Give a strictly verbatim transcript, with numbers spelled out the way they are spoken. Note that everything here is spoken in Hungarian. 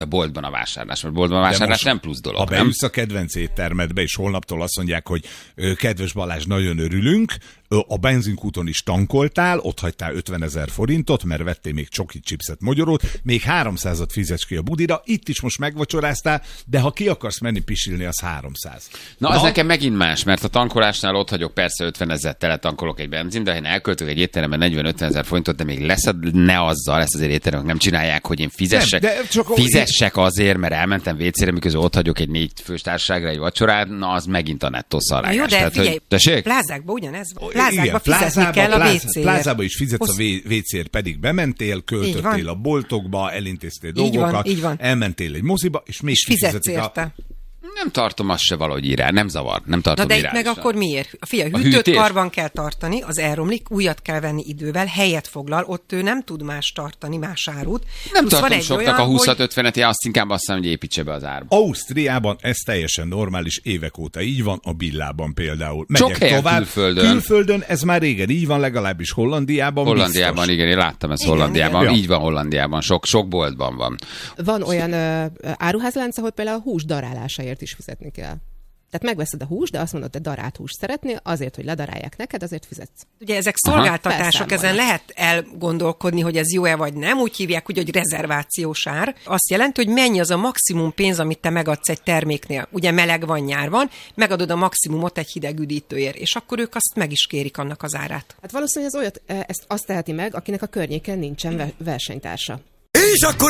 A boltban a vásárlás, mert boltban a vásárlás nem plusz dolog, ha nem? beülsz a kedvenc éttermedbe, és holnaptól azt mondják, hogy kedves Balázs, nagyon örülünk, a benzinkúton is tankoltál, ott hagytál ötvenezer forintot, mert vettél még csokit, chipset, mogyorót, még háromszázat fizetsz ki a budira, itt is most megvacsoráztál, de ha ki akarsz menni pisilni, az háromszáz. Na, az Na? nekem megint más, mert a tankolásnál ott hagyok persze ötvenezer tele tankolok egy benzin, de ha én elköltök egy étteremben negyven-ötvenezer forintot, de még leszed, ne azzal, ezt azért étteremek nem csinálják, hogy én fizessek, nem, csak fizessek azért, mert elmentem vécére, miközben ott hagyok egy négy fős társaságra egy vacsorát, na az megint a nettó szarrágás. Jó, de Tehát, figyelj, hogy, tessék? plázákban ugyanez van. Igen, Plázákban fizetni kell a vécéért. Plázába is fizetsz a vécéért, pedig bementél, költöttél a boltokba, elintéztél dolgokat, van, így van. elmentél egy moziba, és még és fizetsz érte. A... Nem tartom azt se valahogy irá, nem zavar, nem tartom. Na de itt meg akkor miért? Figyelj, a hűtőt hűtés? Karban kell tartani, az elromlik, újat kell venni idővel, helyet foglal, ott ő nem tud más tartani, más árut. Nem tartom van egy soknak olyan, a húszat hogy... ötvenet, én azt inkább azt mondom, hogy építse be az árba. Ausztriában ez teljesen normális, évek óta így van, a Billában például. Sok Megyek helyen tovább. külföldön. Külföldön ez már régen így van, legalábbis Hollandiában. Hollandiában, biztos. igen, én láttam ezt igen, Hollandiában. igen. Így van Hollandiában, sok, sok boltban van. Van olyan uh, áruházlánc, ahol például a hús darálásáért is fizetni kell. Tehát megveszed a húst, de azt mondod, hogy darált húst szeretnél, azért, hogy ledarálják neked, azért fizetsz. Ugye ezek szolgáltatások, Aha, ezen lehet elgondolkodni, hogy ez jó-e vagy nem. Úgy hívják, úgy, hogy rezervációs ár. Azt jelenti, hogy mennyi az a maximum pénz, amit te megadsz egy terméknél. Ugye meleg van, nyár van, megadod a maximumot egy hideg üdítőért, és akkor ők azt meg is kérik annak az árát. Hát valószínűleg ez olyat, ezt azt teheti meg, akinek a környéken nincsen versenytársa. És akkor